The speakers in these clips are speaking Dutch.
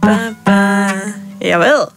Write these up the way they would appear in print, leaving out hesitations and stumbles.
Jawel.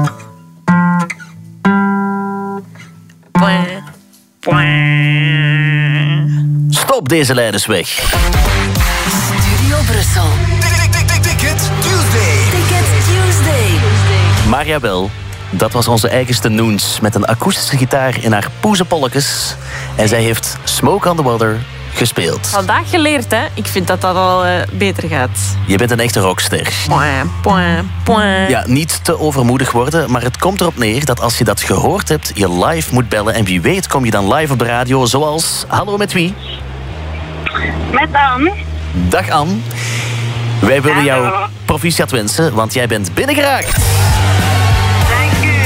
Stop deze leidersweg. Studio Brussel. Ticket Tuesday. Ticket Tuesday. Maar jawel, dat was onze eigenste Noens met een akoestische gitaar in haar poezepolletjes. En zij heeft Smoke on the Water gespeeld. Vandaag geleerd, hè? Ik vind dat dat al beter gaat. Je bent een echte rockster. Point. Ja, niet te overmoedig worden, maar het komt erop neer dat als je dat gehoord hebt, je live moet bellen. En wie weet kom je dan live op de radio, zoals... Hallo, met wie? Met Anne. Dag Anne. Wij willen jou Hallo. proficiat wensen, want jij bent binnengeraakt. Dank u.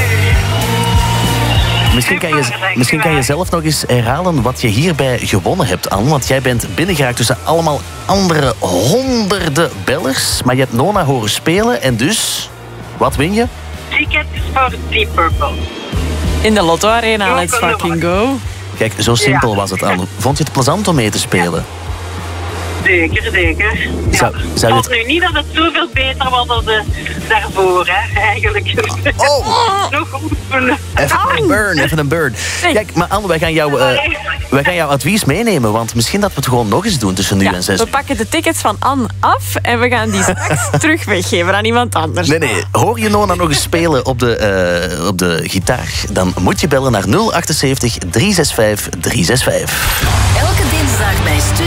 Misschien kan je zelf nog eens herhalen wat je hierbij gewonnen hebt, Anne. Want jij bent binnengeraakt tussen allemaal andere honderden bellers. Maar je hebt Nona horen spelen en dus... Wat win je? Ticket is voor Deep Purple. In de Lotto Arena, let's fucking go. Kijk, zo simpel was het, Anne. Vond je het plezant om mee te spelen? Zeker. Ja. Zou je het nu niet dat het zoveel beter was dan daarvoor, hè, eigenlijk. Oh! Nog oefenen. Even een burn. Kijk, maar Anne, wij gaan jouw advies meenemen. Want misschien dat we het gewoon nog eens doen tussen nu en 6 we uur. pakken de tickets van Anne af en we gaan die straks terug weggeven aan iemand anders. Nee. Hoor je Nona nog eens spelen op de gitaar? Dan moet je bellen naar 078 365 365. Elke dinsdag bij Studio